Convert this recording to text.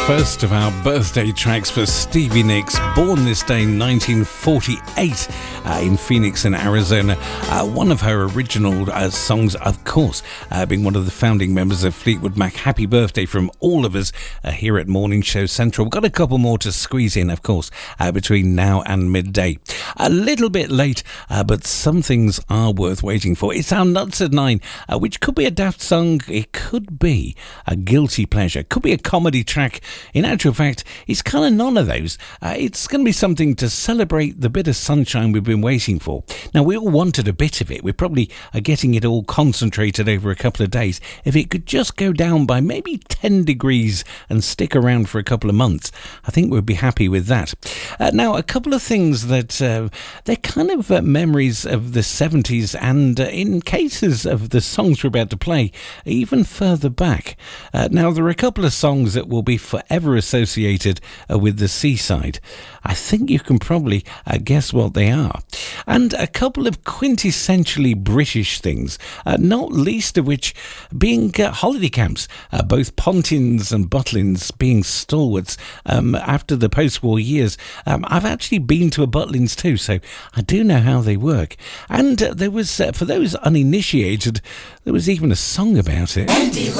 First of our birthday tracks for Stevie Nicks, born this day in 1948 in Phoenix in Arizona. One of her original songs, of course, being one of the founding members of Fleetwood Mac. Happy birthday from all of us here at Morning Show Central. We've got a couple more to squeeze in, of course, between now and midday. A little bit late, but some things are worth waiting for. It's our Nuts at 9, which could be a daft song, it could be a guilty pleasure, could be a comedy track. In actual fact, it's kind of none of those. It's going to be something to celebrate the bit of sunshine we've been waiting for. Now, we all wanted a bit of it. We probably are getting it all concentrated over a couple of days. If it could just go down by maybe 10 degrees and stick around for a couple of months, I think we'd be happy with that. Now, a couple of things that they're kind of memories of the 70s, and in cases of the songs we're about to play, even further back. Now, there are a couple of songs that will be forever associated with the seaside. I think you can probably guess what they are. And a couple of quintessentially British things, not least of which being holiday camps, both Pontins and Butlins being stalwarts after the post-war years. I've actually been to a Butlins too, so I do know how they work. And there was, for those uninitiated, there was even a song about it.